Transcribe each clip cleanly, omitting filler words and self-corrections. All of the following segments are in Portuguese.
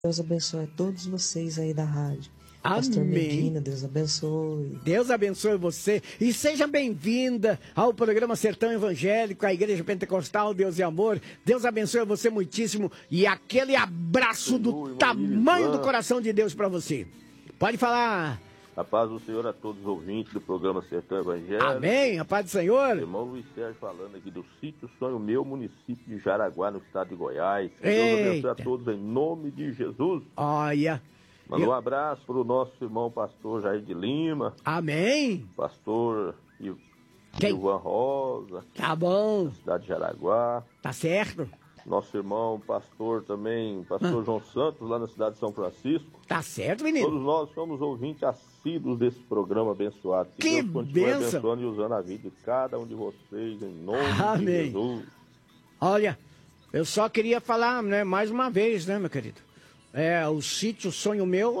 Deus abençoe a todos vocês aí da rádio. Pastor Amém. Medina, Deus abençoe. Deus abençoe você e seja bem-vinda ao programa Sertão Evangélico, a Igreja Pentecostal Deus e Amor. Deus abençoe você muitíssimo e aquele abraço do tamanho do coração de Deus para você. Pode falar. A paz do Senhor a todos os ouvintes do programa Sertão Evangélico. Amém, a paz do Senhor. Irmão Luiz Sérgio falando aqui do sítio Sonho Meu, município de Jaraguá, no estado de Goiás. Deus abençoe a todos em nome de Jesus. Olha. Manda um abraço para o nosso irmão pastor Jair de Lima. Amém. Pastor Ivan Rosa. Tá bom. Na cidade de Jaraguá. Tá certo. Nosso irmão pastor também, pastor João Santos, lá na cidade de São Francisco. Tá certo, menino. Todos nós somos ouvintes assíduos desse programa abençoado. Que Deus continue bênção. abençoando e usando a vida de cada um de vocês, em nome Amém. de Jesus. Olha, eu só queria falar, né, mais uma vez, né, meu querido? O sítio Sonho Meu,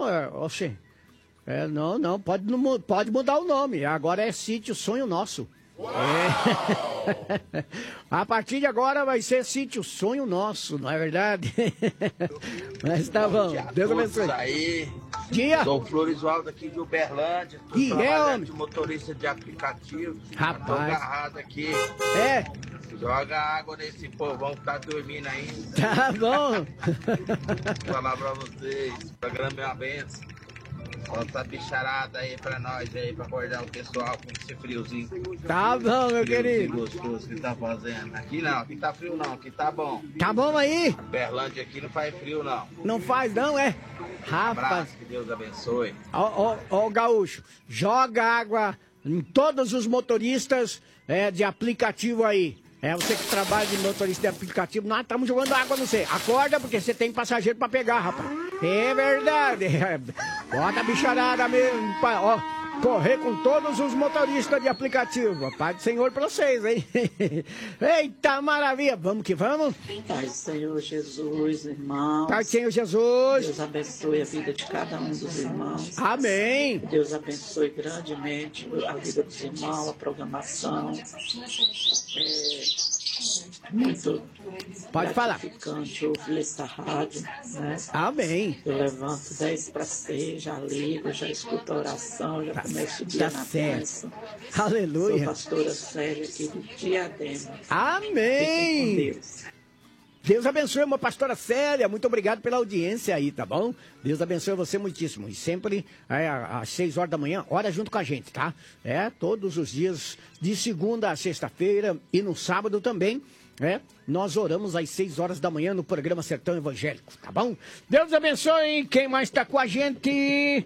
pode mudar o nome. Agora é sítio Sonho Nosso. A partir de agora vai ser sítio Sonho Nosso, não é verdade? Mas tá bom, Deus abençoe. Aí, Dia. sou o Florisvaldo aqui de Uberlândia, tô E trabalhando homem? de motorista de aplicativo. Rapaz. Tô agarrado aqui. Joga água nesse povão que tá dormindo ainda. Tá bom. Vou falar pra vocês, o programa é uma benção. Bota essa bicharada aí pra nós aí, pra acordar o pessoal com esse friozinho. Tá bom, meu Friozinho querido. gostoso que tá fazendo. Aqui não, aqui tá frio não, aqui tá bom. Tá bom aí? Uberlândia aqui não faz frio não. Não faz não, é? Rapaz. Abraço, que Deus abençoe. Ó, Gaúcho, joga água em todos os motoristas de aplicativo aí. Você que trabalha de motorista de aplicativo, nós estamos jogando água no você. Acorda, porque você tem passageiro pra pegar, rapaz. É verdade. Bota a bicharada mesmo, correr com todos os motoristas de aplicativo. A paz do Senhor pra vocês, hein? Eita maravilha, vamos que vamos. Pai do Senhor Jesus, irmãos. Pai do Senhor Jesus. Deus abençoe a vida de cada um dos irmãos. Amém. Deus abençoe grandemente a vida dos irmãos, a programação. Muito Pode falar. gratificante ouvir essa rádio, né? Amém. Eu levanto 10 para 6, já ligo, já escuto a oração, já começo o dia na bênção. Aleluia. Sou pastora Célia aqui do Diadema. Amém. Fiquem com Deus. Deus abençoe, uma pastora Célia. Muito obrigado pela audiência aí, tá bom? Deus abençoe você muitíssimo. E sempre às 6 horas da manhã, ora junto com a gente, tá? Todos os dias, de segunda a sexta-feira e no sábado também. Nós oramos às 6 horas da manhã no programa Sertão Evangélico, tá bom? Deus abençoe. Quem mais está com a gente?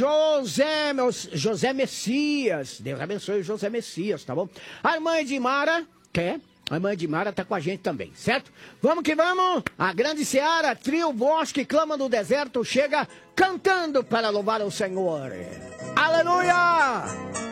José Messias. Deus abençoe o José Messias, tá bom? A irmã Edmara, a irmã Edmara está com a gente também, certo? Vamos que vamos! A grande seara, trio voz que clama no deserto, chega cantando para louvar o Senhor. Aleluia!